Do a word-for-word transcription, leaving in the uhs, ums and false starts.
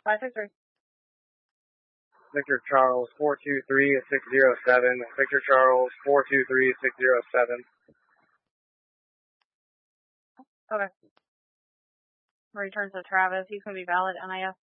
five six three. Victor Charles, four two three six zero seven. Victor Charles, four two three six zero seven. Okay. Return to Travis. He's going to be valid N I S.